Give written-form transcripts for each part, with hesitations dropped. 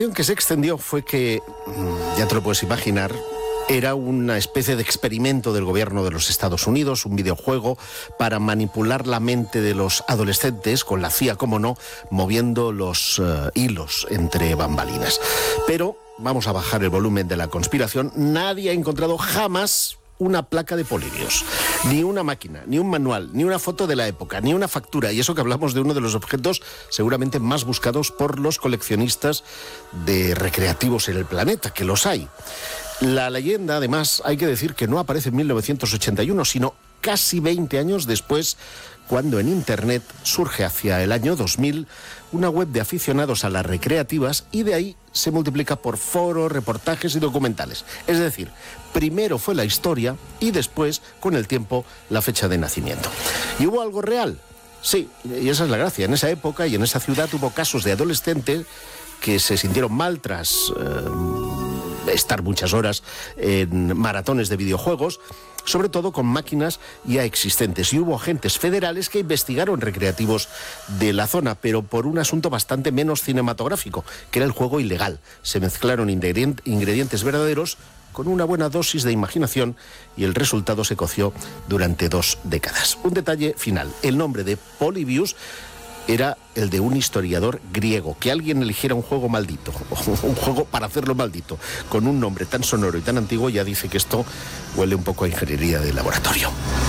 Lo que se extendió fue que, ya te lo puedes imaginar, era una especie de experimento del gobierno de los Estados Unidos, un videojuego para manipular la mente de los adolescentes, con la CIA, como no, moviendo los hilos entre bambalinas. Pero vamos a bajar el volumen de la conspiración. Nadie ha encontrado jamás una placa de Polybius, ni una máquina, ni un manual, ni una foto de la época, ni una factura, y eso que hablamos de uno de los objetos seguramente más buscados por los coleccionistas de recreativos en el planeta, que los hay. La leyenda, además, hay que decir que no aparece en 1981, sino casi 20 años después, cuando en Internet surge hacia el año 2000 una web de aficionados a las recreativas, y de ahí se multiplica por foros, reportajes y documentales. Es decir, primero fue la historia y después, con el tiempo, la fecha de nacimiento. ¿Y hubo algo real? Sí, y esa es la gracia. En esa época y en esa ciudad hubo casos de adolescentes que se sintieron mal tras estar muchas horas en maratones de videojuegos, sobre todo con máquinas ya existentes. Y hubo agentes federales que investigaron recreativos de la zona, pero por un asunto bastante menos cinematográfico, que era el juego ilegal. Se mezclaron ingredientes verdaderos con una buena dosis de imaginación y el resultado se coció durante 2 décadas. Un detalle final: el nombre de Polybius era el de un historiador griego. Que alguien eligiera un juego maldito, un juego para hacerlo maldito, con un nombre tan sonoro y tan antiguo, ya dice que esto huele un poco a ingeniería de laboratorio.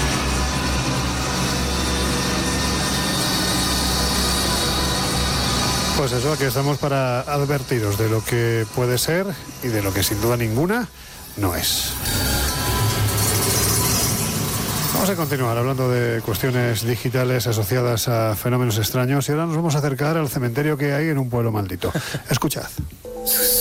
Pues eso, aquí estamos para advertiros de lo que puede ser y de lo que sin duda ninguna no es. Vamos a continuar hablando de cuestiones digitales asociadas a fenómenos extraños, y ahora nos vamos a acercar al cementerio que hay en un pueblo maldito. Escuchad.